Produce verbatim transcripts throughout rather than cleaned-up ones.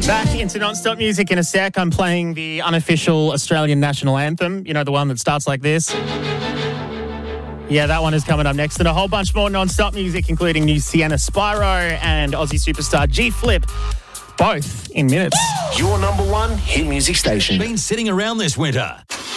Back into non-stop music in a sec. I'm playing the unofficial Australian national anthem. You know, the one that starts like this. Yeah, that one is coming up next. And a whole bunch more non-stop music, including new Sienna Spyro and Aussie superstar G-Flip. Both in minutes. Your number one hit music station. Been sitting around this winter.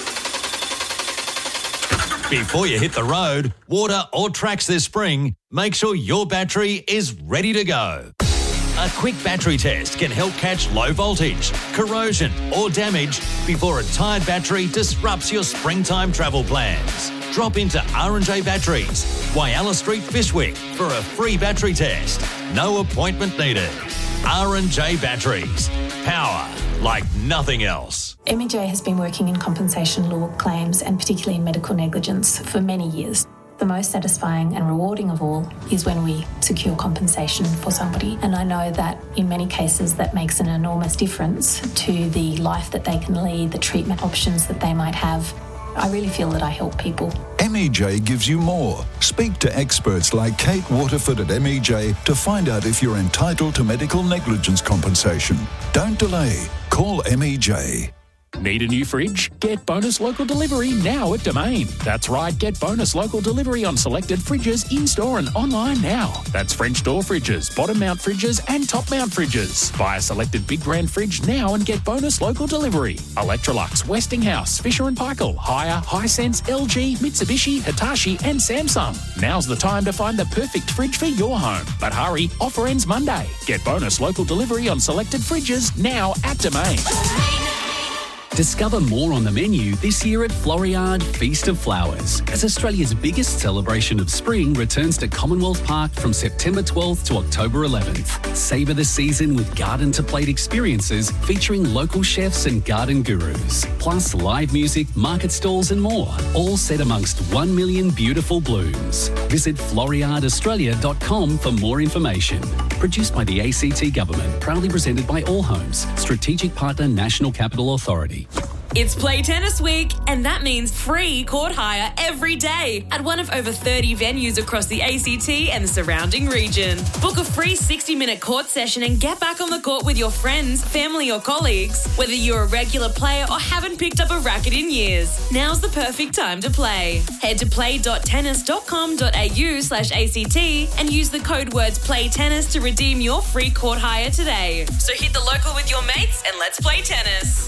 Before you hit the road, water or tracks this spring, make sure your battery is ready to go. A quick battery test can help catch low voltage, corrosion or damage before a tired battery disrupts your springtime travel plans. Drop into R and J Batteries, Whyalla Street, Fishwick for a free battery test. No appointment needed. R and J Batteries. Power like nothing else. M E J has been working in compensation law claims and particularly in medical negligence for many years. The most satisfying and rewarding of all is when we secure compensation for somebody. And I know that in many cases that makes an enormous difference to the life that they can lead, the treatment options that they might have. I really feel that I help people. M E J gives you more. Speak to experts like Kate Waterford at M E J to find out if you're entitled to medical negligence compensation. Don't delay. Call M E J. Need a new fridge? Get bonus local delivery now at Domain. That's right, get bonus local delivery on selected fridges in-store and online now. That's French door fridges, bottom mount fridges and top mount fridges. Buy a selected big brand fridge now and get bonus local delivery. Electrolux, Westinghouse, Fisher and Paykel, Haier, Hisense, L G, Mitsubishi, Hitachi and Samsung. Now's the time to find the perfect fridge for your home. But hurry, offer ends Monday. Get bonus local delivery on selected fridges now at Domain. Discover more on the menu this year at Floriade Feast of Flowers, as Australia's biggest celebration of spring returns to Commonwealth Park from September twelfth to October eleventh. Savour the season with garden-to-plate experiences featuring local chefs and garden gurus, plus live music, market stalls and more, all set amongst one million beautiful blooms. Visit floriade australia dot com for more information. Produced by the A C T Government, proudly presented by All Homes, strategic partner National Capital Authority. It's Play Tennis Week, and that means free court hire every day at one of over thirty venues across the A C T and the surrounding region. Book a free sixty-minute court session and get back on the court with your friends, family or colleagues. Whether you're a regular player or haven't picked up a racket in years, now's the perfect time to play. Head to play dot tennis dot com dot a u slash A C T and use the code words PLAYTENNIS to redeem your free court hire today. So hit the local with your mates and let's play tennis.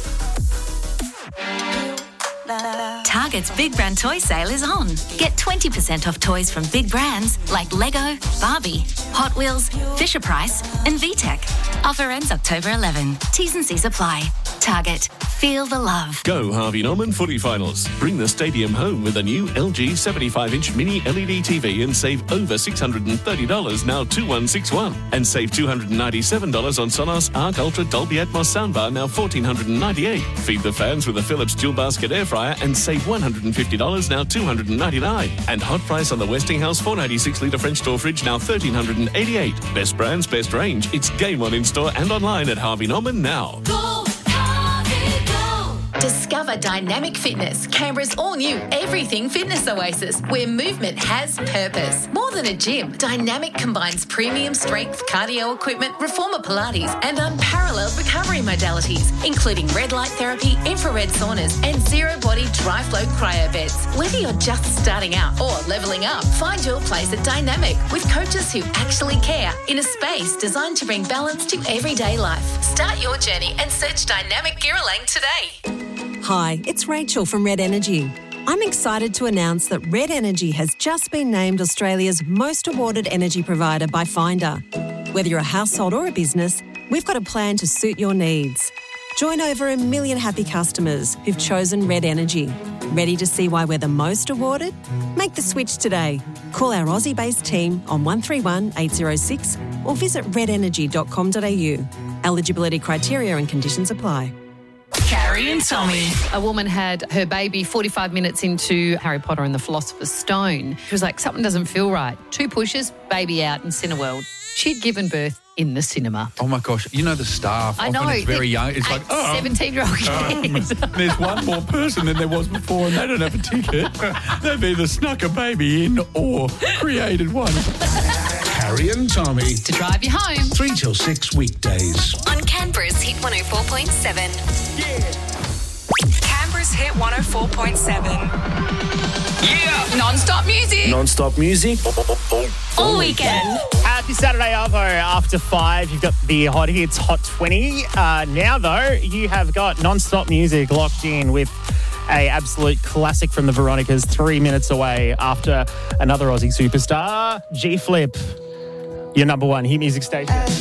Target's Big Brand Toy Sale is on. Get twenty percent off toys from big brands like Lego, Barbie, Hot Wheels, Fisher-Price and V TEC. Offer ends October eleventh. T's and C's apply. Target. Feel the love. Go Harvey Norman footy finals. Bring the stadium home with a new L G seventy-five inch mini L E D T V and save over six hundred thirty dollars, now two one six one. And save two hundred ninety-seven dollars on Sonos Arc Ultra Dolby Atmos soundbar, now one thousand four hundred ninety-eight dollars. Feed the fans with a Philips dual basket air fryer and save one hundred fifty dollars, now two hundred ninety-nine dollars. And hot price on the Westinghouse four ninety-six litre French door fridge, now one thousand three hundred eighty-eight dollars. Best brands, best range. It's game on in store and online at Harvey Norman now. Go! Discover Dynamic Fitness, Canberra's all-new everything fitness oasis, where movement has purpose. More than a gym, Dynamic combines premium strength cardio equipment, reformer Pilates, and unparalleled recovery modalities, including red light therapy, infrared saunas, and zero-body dry-flow cryo beds. Whether you're just starting out or levelling up, find your place at Dynamic with coaches who actually care in a space designed to bring balance to everyday life. Start your journey and search Dynamic Girralang today. Hi, it's Rachel from Red Energy. I'm excited to announce that Red Energy has just been named Australia's most awarded energy provider by Finder. Whether you're a household or a business, we've got a plan to suit your needs. Join over a million happy customers who've chosen Red Energy. Ready to see why we're the most awarded? Make the switch today. Call our Aussie-based team on one three one eight zero six or visit red energy dot com dot a u. Eligibility criteria and conditions apply. Carrie and Tommy. A woman had her baby forty-five minutes into Harry Potter and the Philosopher's Stone. She was like, something doesn't feel right. Two pushes, baby out in Cineworld. She'd given birth in the cinema. Oh my gosh, you know the staff, I often know, it's very young. It's like, oh. seventeen-year-old kids. Um, there's one more person than there was before and they don't have a ticket. They've either snuck a baby in or created one. Carrie and Tommy. To drive you home. Three till six weekdays. On Canberra's Hit one oh four point seven. Canberra's Hit one oh four point seven. Yeah! Non-stop music. Non-stop music. All weekend. Happy Saturday, Arvo. After five, you've got the Hot Hits Hot twenty. Uh, now, though, you have got non-stop music locked in with a absolute classic from the Veronicas, three minutes away after another Aussie superstar, G-Flip. Your number one hit music station.